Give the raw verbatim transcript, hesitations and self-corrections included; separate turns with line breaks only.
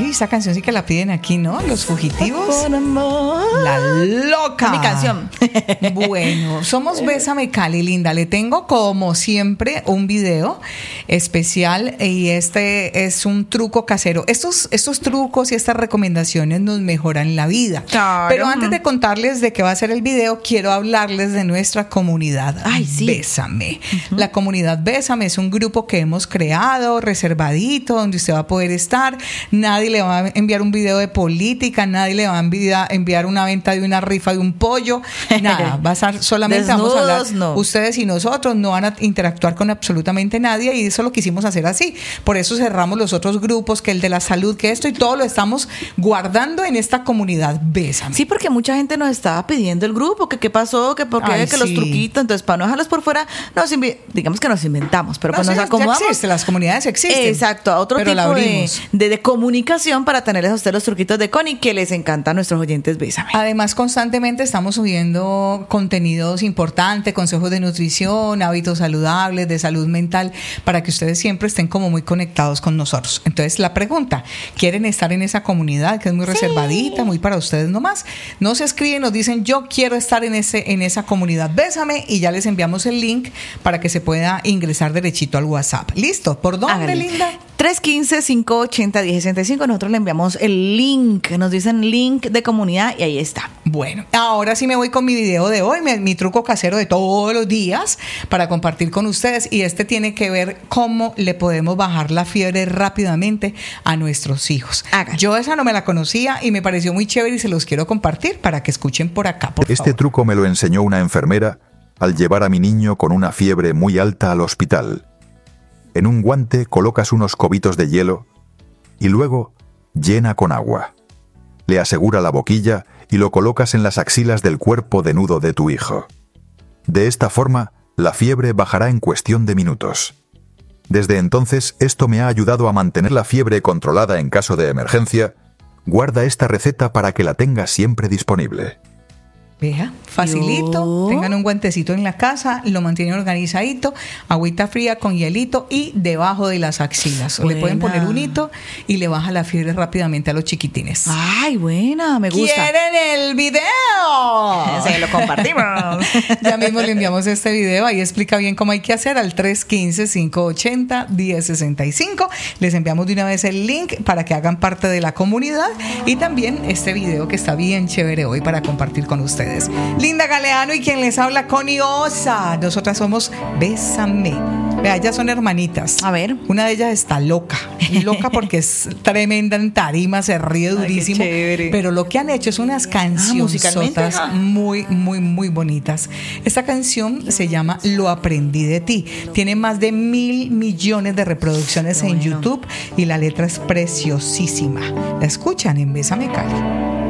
Ay, esa canción sí que la piden aquí, ¿no? Los Fugitivos.
Por amor.
La loca.
Es mi canción.
Bueno, somos Bésame Cali, linda. Le tengo como siempre un video especial y este es un truco casero. Estos, estos trucos y estas recomendaciones nos mejoran la vida.
Claro.
Pero antes de contarles de qué va a ser el video, quiero hablarles de nuestra comunidad.
Ay, sí.
Bésame. Uh-huh. La comunidad Bésame es un grupo que hemos creado, reservadito, donde usted va a poder estar. Nadie le va a enviar un video de política, nadie le va a enviar, enviar una venta de una rifa de un pollo, nada. Va a estar solamente,
Desnudos,
vamos a hablar,
no.
ustedes y nosotros, no van a interactuar con absolutamente nadie y eso lo quisimos hacer así. Por eso cerramos los otros grupos, que el de la salud, que esto y todo lo estamos guardando en esta comunidad Bésame.
Sí, porque mucha gente nos estaba pidiendo el grupo, que qué pasó, que por qué,
Ay,
que
sí.
los truquitos. Entonces, para no dejarlos por fuera, nos invi- digamos que nos inventamos, pero
No,
pues
sí,
nos acomodamos.
ya existe, las comunidades existen.
Exacto, a otro
pero
tipo de, de, de comunicación para tenerles a ustedes los truquitos de Connie que les encantan a nuestros oyentes Bésame.
Además, constantemente estamos subiendo contenidos importantes, consejos de nutrición, hábitos saludables, de salud mental, para que ustedes siempre estén como muy conectados con nosotros. Entonces, la pregunta, ¿quieren estar en esa comunidad que es muy reservadita, sí, muy para ustedes nomás? Nos escriben, nos dicen, yo quiero estar en ese en esa comunidad Bésame, y ya les enviamos el link para que se pueda ingresar derechito al WhatsApp. ¿Listo? ¿Por dónde,
Hágale.
linda?
tres uno cinco, cinco ocho cero, uno cero seis cinco. Nosotros le enviamos el link, nos dicen link de comunidad y ahí está.
Bueno, ahora sí me voy con mi video de hoy, mi, mi truco casero de todos los días para compartir con ustedes, y este tiene que ver cómo le podemos bajar la fiebre rápidamente a nuestros hijos.
Hágale.
Yo esa no me la conocía y me pareció muy chévere y se los quiero compartir para que escuchen por acá, por
Este
favor.
truco me lo enseñó una enfermera al llevar a mi niño con una fiebre muy alta al hospital. En un guante colocas unos cobitos de hielo y luego llena con agua. Le asegura la boquilla y lo colocas en las axilas del cuerpo desnudo de tu hijo. De esta forma, la fiebre bajará en cuestión de minutos. Desde entonces, esto me ha ayudado a mantener la fiebre controlada en caso de emergencia. Guarda esta receta para que la tengas siempre disponible.
Vea, facilito,
Yo.
tengan un guantecito en la casa, lo mantienen organizadito, agüita fría con hielito y debajo de las axilas. O le pueden
Buena.
poner un hito y le baja la fiebre rápidamente a los chiquitines.
Ay, buena, me gusta.
¿Quieren el video?
Se lo compartimos.
Ya mismo le enviamos este video, ahí explica bien cómo hay que hacer al tres uno cinco, cinco ocho cero, uno cero seis cinco. Les enviamos de una vez el link para que hagan parte de la comunidad y también este video que está bien chévere hoy para compartir con ustedes. Linda Galeano y quien les habla, Connie Osa. Nosotras somos Bésame. Vea, ellas son hermanitas.
A ver.
Una de ellas está loca. Loca porque es tremenda en tarima, se ríe durísimo.
Ay, qué chévere.
Pero lo que han hecho es unas
musicalmente,
canciones
ah.
muy, muy, muy bonitas. Esta canción se llama Lo aprendí de ti. Tiene más de mil millones de reproducciones
Qué
en
bueno.
YouTube y la letra es preciosísima. La escuchan en Bésame Cali.